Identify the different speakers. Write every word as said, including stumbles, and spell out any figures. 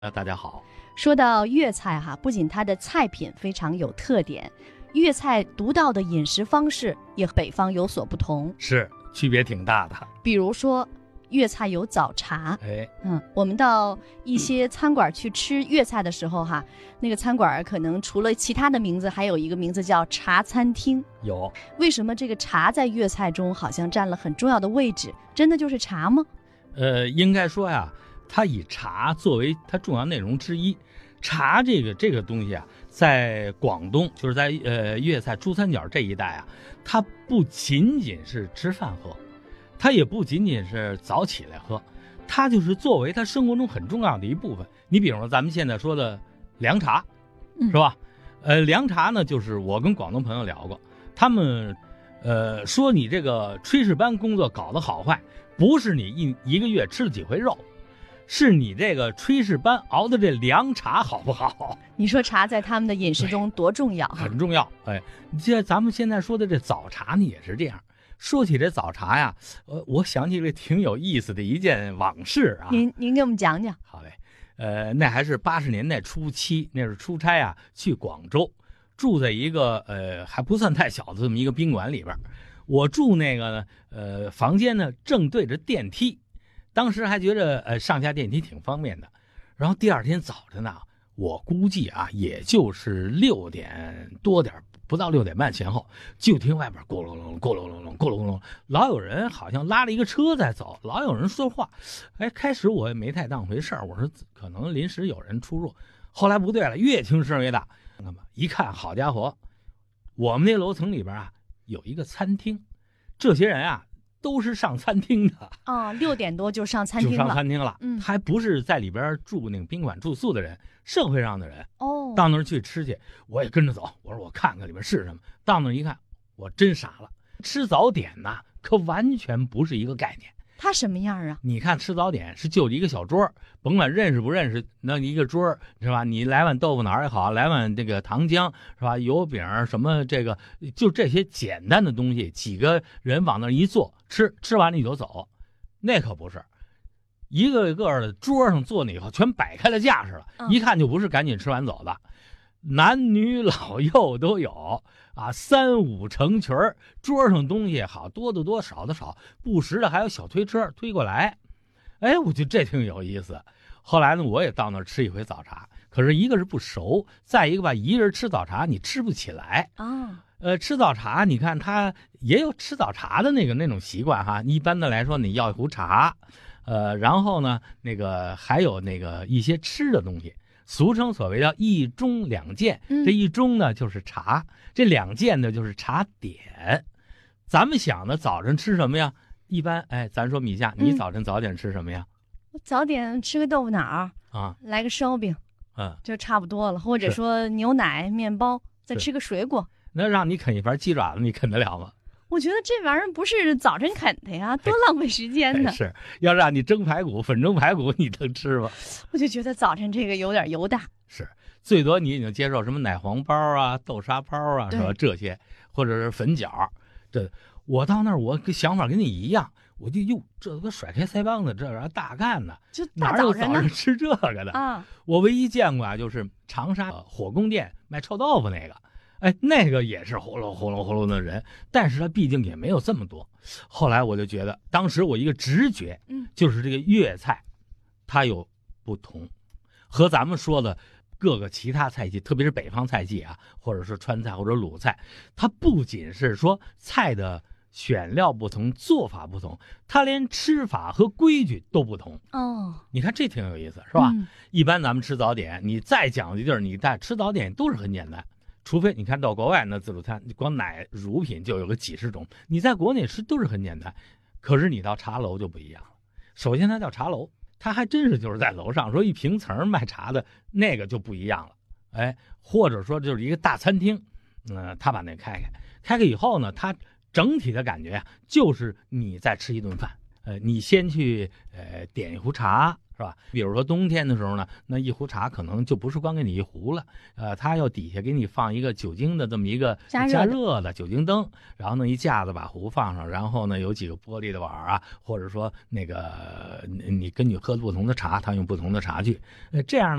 Speaker 1: 呃，大家好。
Speaker 2: 说到粤菜哈，不仅它的菜品非常有特点，粤菜独到的饮食方式也和北方有所不同，
Speaker 1: 是区别挺大的。
Speaker 2: 比如说粤菜有早茶，
Speaker 1: 哎，
Speaker 2: 嗯，我们到一些餐馆去吃粤菜的时候哈，那个餐馆可能除了其他的名字，还有一个名字叫茶餐厅。
Speaker 1: 有。
Speaker 2: 为什么这个茶在粤菜中好像占了很重要的位置？真的就是茶吗？
Speaker 1: 呃，应该说呀，它以茶作为它重要内容之一。茶这个这个东西啊，在广东，就是在呃粤菜珠三角这一带啊，它不仅仅是吃饭喝，它也不仅仅是早起来喝，它就是作为它生活中很重要的一部分。你比如说咱们现在说的凉茶，是吧？嗯、呃，凉茶呢，就是我跟广东朋友聊过，他们呃说你这个炊事班工作搞得好坏，不是你一一个月吃了几回肉，是你这个炊事班熬的这凉茶好不好？
Speaker 2: 你说茶在他们的饮食中多重要？
Speaker 1: 很重要。哎，这咱们现在说的这早茶呢，也是这样。说起这早茶呀，呃，我想起了挺有意思的一件往事啊。
Speaker 2: 您您给我们讲讲。
Speaker 1: 好嘞，呃，那还是八十年代初期，那是出差啊，去广州，住在一个呃还不算太小的这么一个宾馆里边。我住那个呢，呃，房间呢正对着电梯。当时还觉得呃上下电梯挺方便的，然后第二天早晨呢，我估计啊也就是六点多点，不到六点半前后，就听外边咕噜隆咕噜隆咕噜隆，老有人好像拉了一个车在走，老有人说话。哎，开始我也没太当回事儿，我说可能临时有人出入。后来不对了，越听声越大，看吧，一看好家伙，我们那楼层里边啊有一个餐厅，这些人啊都是上餐厅的
Speaker 2: 哦，六点多就上餐厅了，
Speaker 1: 就上餐厅了。
Speaker 2: 嗯，
Speaker 1: 还不是在里边住那个宾馆住宿的人，社会上的人。
Speaker 2: 哦，
Speaker 1: 到那儿去吃去，我也跟着走。我说我看看里边是什么。到那儿一看，我真傻了。吃早点呐，可完全不是一个概念。
Speaker 2: 它什么样啊？
Speaker 1: 你看吃早点是就一个小桌，甭管认识不认识，那一个桌是吧？你来碗豆腐脑也好，来碗这个糖浆是吧？油饼什么这个，就这些简单的东西，几个人往那一坐吃，吃完了你就走。那可不是，一个一个的桌上坐那以后全摆开了架势了，
Speaker 2: 嗯、
Speaker 1: 一看就不是赶紧吃完走的，男女老幼都有啊，三五成群，桌上东西好多的多，少的少，不时的还有小推车推过来。哎，我觉得这挺有意思。后来呢，我也到那儿吃一回早茶，可是一个是不熟，再一个吧，一个人吃早茶你吃不起来
Speaker 2: 啊、哦。
Speaker 1: 呃，吃早茶，你看他也有吃早茶的那个那种习惯哈。一般的来说，你要一壶茶，呃，然后呢，那个还有那个一些吃的东西。俗称所谓叫一盅两件，
Speaker 2: 嗯、
Speaker 1: 这一盅呢就是茶，这两件呢就是茶点。咱们想的早晨吃什么呀？一般哎，咱说米夏，你早晨早点吃什么呀？
Speaker 2: 我、嗯、早点吃个豆腐脑啊，来个烧饼，
Speaker 1: 嗯，
Speaker 2: 就差不多了。或者说牛奶、面包，再吃个水果。
Speaker 1: 那让你啃一盘鸡爪子，你啃得了吗？
Speaker 2: 我觉得这玩意儿不是早晨啃的呀，多浪费时间呢。
Speaker 1: 哎、是要让你蒸排骨、粉蒸排骨，你能吃吗？
Speaker 2: 我就觉得早晨这个有点油大。
Speaker 1: 是，最多你已经接受什么奶黄包啊、豆沙包啊，是吧？这些或者是粉饺。这我到那儿，我想法跟你一样，我就哟，这个甩开腮帮子，这玩意大干呢，
Speaker 2: 就大早上
Speaker 1: 哪有早上吃这个的
Speaker 2: 啊？
Speaker 1: 我唯一见过啊，就是长沙火宫殿卖臭豆腐那个。哎，那个也是呼噜呼噜呼噜的人，但是他毕竟也没有这么多。后来我就觉得，当时我一个直觉，
Speaker 2: 嗯，
Speaker 1: 就是这个粤菜，它有不同，和咱们说的各个其他菜系，特别是北方菜系啊，或者是川菜或者鲁菜，它不仅是说菜的选料不同、做法不同，它连吃法和规矩都不同。
Speaker 2: 哦，
Speaker 1: 你看这挺有意思，是吧？
Speaker 2: 嗯、
Speaker 1: 一般咱们吃早点，你再讲究地儿，你在吃早点都是很简单。除非你看到国外那自助餐，光奶乳品就有个几十种，你在国内吃都是很简单。可是你到茶楼就不一样了。首先它叫茶楼，它还真是就是在楼上，说一平层卖茶的那个就不一样了。哎，或者说就是一个大餐厅，嗯、呃，他把那开开，开开以后呢，它整体的感觉呀、啊，就是你在吃一顿饭。呃，你先去呃点一壶茶，是吧？比如说冬天的时候呢，那一壶茶可能就不是光给你一壶了，呃，它要底下给你放一个酒精的这么一个
Speaker 2: 加热的
Speaker 1: 加热的酒精灯，然后呢一架子把壶放上，然后呢有几个玻璃的碗啊，或者说那个你你根据喝不同的茶，它用不同的茶具，呃，这样呢。